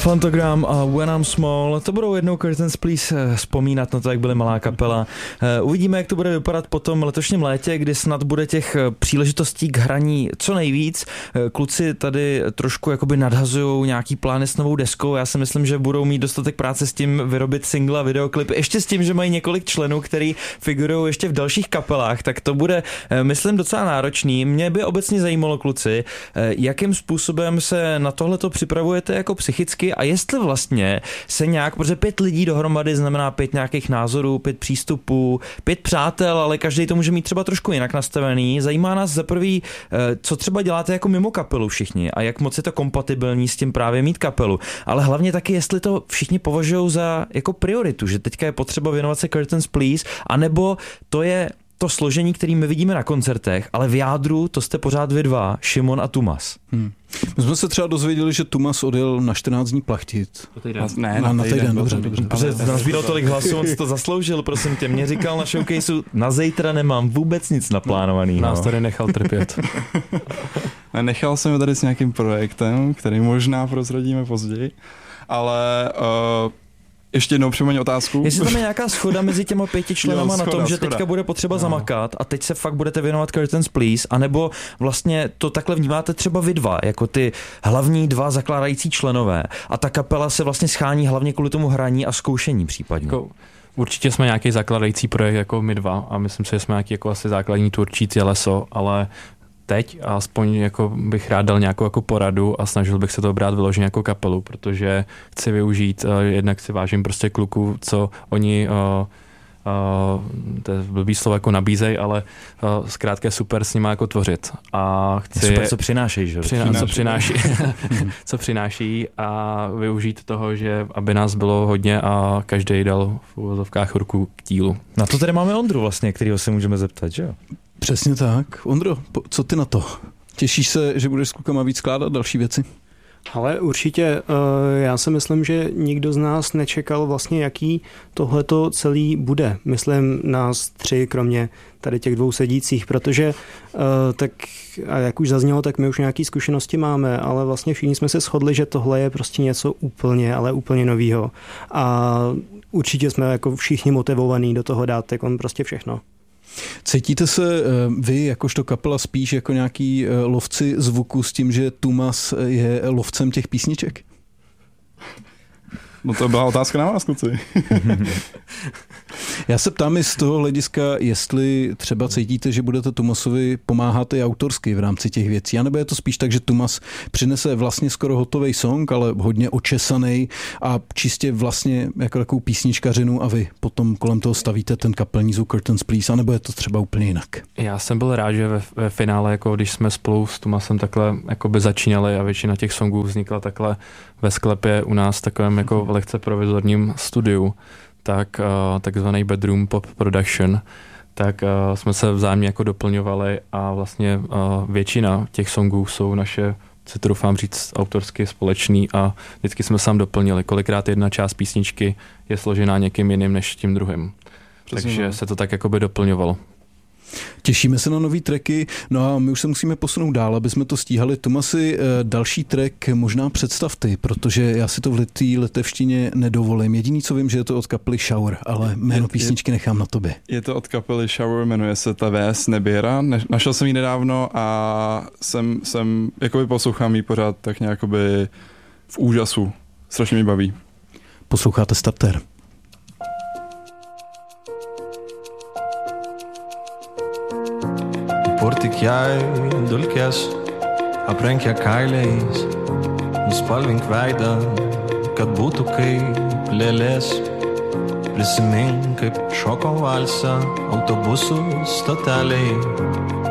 Fantogram a When I'm Small, to budou jednou Curtains Please vzpomínat na to, jak byly malá kapela. Uvidíme, jak to bude vypadat po tom letošním létě, kdy snad bude těch příležitostí k hraní co nejvíc. Kluci tady trošku jakoby nadhazujou nějaký plány s novou deskou. Já si myslím, že budou mít dostatek práce s tím vyrobit single a videoklip. Ještě s tím, že mají několik členů, který figurují ještě v dalších kapelách, tak to bude, myslím, docela náročný. Mě by obecně zajímalo, kluci, jakým způsobem se na tohleto připravujete jako psychicky a jestli vlastně se nějak, protože 5 lidí dohromady znamená 5 nějakých názorů, 5 přístupů, 5 přátel, ale každý to může mít třeba trošku jinak nastavený. Zajímá nás za prvý, co třeba děláte jako mimo kapelu všichni a jak moc je to kompatibilní s tím právě mít kapelu, ale hlavně taky, jestli to všichni považují za jako prioritu, že teďka je potřeba věnovat se Curtains Please, anebo to je to složení, který my vidíme na koncertech, ale v jádru to jste pořád vy dva, Šimon a Tumas. My jsme se třeba dozvěděli, že Tumas odjel na 14 dní plachtit. Na týden, dobře. Protože nazbíral tolik hlasů, on si to zasloužil, prosím tě. Mě říkal na showcaseu, na zítra nemám vůbec nic naplánovaný. Nás tady nechal trpět. Nechal jsem ho tady s nějakým projektem, který možná prozradíme později, ale... Ještě jednou připomeň otázku. Jestli tam je nějaká schoda mezi těma 5 členama na tom, že teďka bude potřeba zamakat a teď se fakt budete věnovat Curtains Please, anebo vlastně to takhle vnímáte třeba vy dva, jako ty hlavní 2 zakládající členové a ta kapela se vlastně schání hlavně kvůli tomu hraní a zkoušení případně. Určitě jsme nějaký zakladající projekt jako my dva a myslím si, že jsme nějaký jako asi základní tvůrčí těleso, ale teď aspoň jako bych rád dal nějakou jako poradu a snažil bych se to brát vyloženě jako kapelu, protože chci využít, jednak si vážím prostě kluků, co oni, to je blbý slovo jako nabízej, ale zkrátka je super s nima jako tvořit. A chci super, co přinášejí, že? Co přináší a využít toho, že aby nás bylo hodně a každý dal v uvozovkách ruku k dílu. Na to tady máme Ondru vlastně, kterýho se můžeme zeptat, že jo? Přesně tak. Ondro, co ty na to? Těšíš se, že budeš s klukama víc skládat další věci? Ale určitě, já si myslím, že nikdo z nás nečekal vlastně, jaký tohleto celý bude. Myslím nás 3, kromě tady těch 2 sedících, protože tak, a jak už zaznělo, tak my už nějaké zkušenosti máme, ale vlastně všichni jsme se shodli, že tohle je prostě něco úplně, ale úplně novýho. A určitě jsme jako všichni motivovaní do toho dát tak on prostě všechno. Cítíte se vy, jakožto kapela, spíš jako nějaký lovci zvuku s tím, že Tumas je lovcem těch písniček? No to byla otázka na vás, kluci. Já se ptám i z toho hlediska, jestli třeba cítíte, že budete Tumasovi pomáhat i autorsky v rámci těch věcí, anebo je to spíš tak, že Tumas přinese vlastně skoro hotový song, ale hodně očesaný a čistě vlastně jako takovou písničkařinu a vy potom kolem toho stavíte ten kapelní zvuk Curtains Please, anebo je to třeba úplně jinak? Já jsem byl rád, že ve finále, jako když jsme spolu s Tumasem takhle jakoby začínali a většina těch songů vznikla takhle ve sklepě u nás v takovém jako lehce provizorním studiu, tak takzvaný bedroom pop production, tak jsme se vzájemně jako doplňovali a vlastně většina těch songů jsou naše, si to doufám říct, autorsky společný a vždycky jsme sám doplnili. Kolikrát jedna část písničky je složená někým jiným než tím druhým. Takže se to tak jakoby doplňovalo. Těšíme se na nový tracky, no a my už se musíme posunout dál, aby jsme to stíhali. Tomasi, další track možná představ ty, protože já si to v litevštině nedovolím. Jediný, co vím, že je to od kapely Shower, ale jméno písničky nechám na tobě. Je to od kapely Shower, jmenuje se ta Vés Neběra. Našel jsem ji nedávno a jsem jakoby poslouchám ji pořád tak nějakoby v úžasu. Strašně mi baví. Posloucháte Starter. Purtyk jai dulkės, aprenkia kailiais, nuspalvink veidą, kad būtų kaip lėlės. Prisimink, kaip šoko valsą autobusų stoteliai.